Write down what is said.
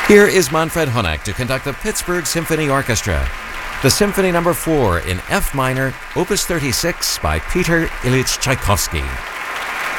Here is Manfred Honeck to conduct the Pittsburgh Symphony Orchestra, the Symphony No. 4 in F minor, Opus 36 by Peter Ilyich Tchaikovsky.